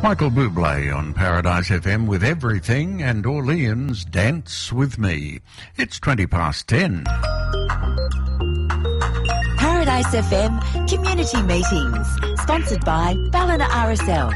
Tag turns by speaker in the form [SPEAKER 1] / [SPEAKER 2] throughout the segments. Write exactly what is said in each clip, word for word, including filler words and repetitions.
[SPEAKER 1] Michael Bublé on Paradise F M with Everything and Orleans Dance With Me. It's twenty past ten.
[SPEAKER 2] Paradise F M Community Meetings, sponsored by Ballina R S L.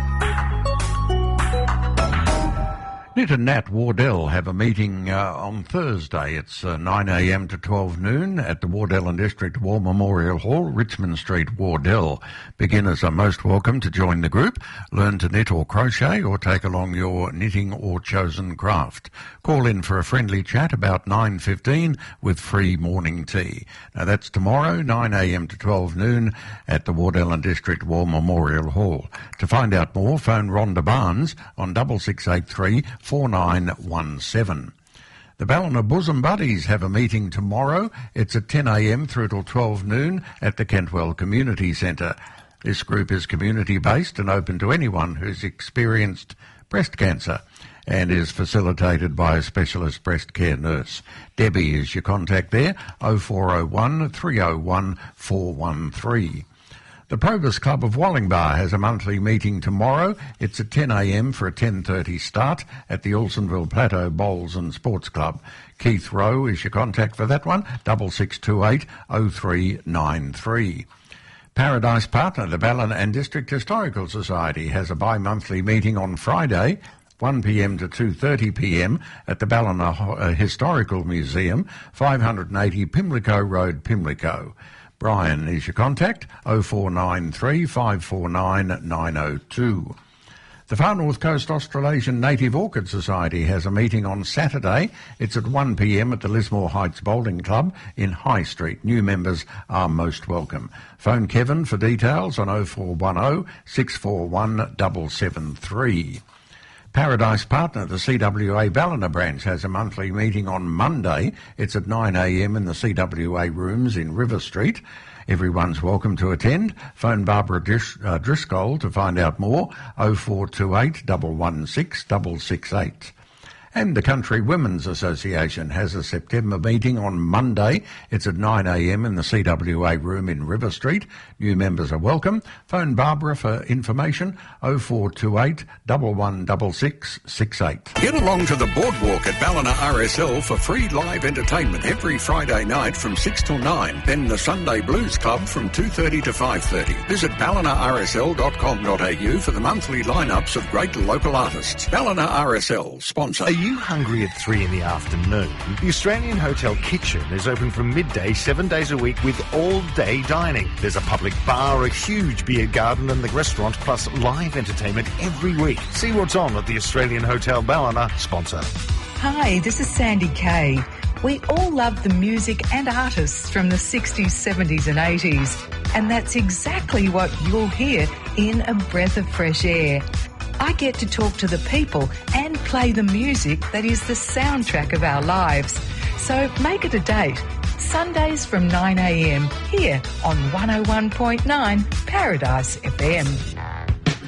[SPEAKER 1] Nit and Nat Wardell have a meeting uh, on Thursday. It's uh, nine a m to twelve noon at the Wardell and District War Memorial Hall, Richmond Street, Wardell. Beginners are most welcome to join the group, learn to knit or crochet, or take along your knitting or chosen craft. Call in for a friendly chat about nine fifteen with free morning tea. Now that's tomorrow, nine a m to twelve noon at the Wardell and District War Memorial Hall. To find out more, phone Rhonda Barnes on double six eight three four nine one seven. The Ballina Bosom Buddies have a meeting tomorrow. It's at ten a m through till twelve noon at the Kentwell Community Centre. This group is community-based and open to anyone who's experienced breast cancer and is facilitated by a specialist breast care nurse. Debbie is your contact there, oh four oh one, three oh one, four one three. The Probus Club of Wallingbar has a monthly meeting tomorrow. It's at ten a m for a ten thirty start at the Alsonville Plateau Bowls and Sports Club. Keith Rowe is your contact for that one, double six two eight oh three nine three. Paradise Partner, the Ballina and District Historical Society, has a bi-monthly meeting on Friday, one p m to two thirty p m at the Ballina Historical Museum, five eighty Pimlico Road, Pimlico. Brian is your contact, oh four nine three, five four nine, nine oh two. The Far North Coast Australasian Native Orchid Society has a meeting on Saturday. It's at one p m at the Lismore Heights Bowling Club in High Street. New members are most welcome. Phone Kevin for details on oh four one oh, six four one, seven seven three. Paradise Partner, the C W A Ballina branch, has a monthly meeting on Monday. It's at nine a m in the C W A rooms in River Street. Everyone's welcome to attend. Phone Barbara Dris- uh, Driscoll to find out more, oh four two eight, one one six, six six eight. And the Country Women's Association has a September meeting on Monday. It's at nine a m in the C W A room in River Street. New members are welcome. Phone Barbara for information, oh four two eight, one one six, six six eight.
[SPEAKER 3] Get along to the Boardwalk at Ballina R S L for free live entertainment every Friday night from six till nine. Then the Sunday Blues Club from two thirty to five thirty. Visit ballina r s l dot com dot a u for the monthly lineups of great local artists. Ballina R S L, sponsor.
[SPEAKER 4] Are you hungry at three in the afternoon? The Australian Hotel Kitchen is open from midday, seven days a week with all-day dining. There's a public bar, a huge beer garden and the restaurant, plus live entertainment every week. See what's on at the Australian Hotel Ballina, sponsor.
[SPEAKER 5] Hi, this is Sandy Kay. We all love the music and artists from the sixties, seventies and eighties. And that's exactly what you'll hear in A Breath of Fresh Air. I get to talk to the people and play the music that is the soundtrack of our lives. So make it a date. Sundays from nine a m here on one oh one point nine Paradise F M.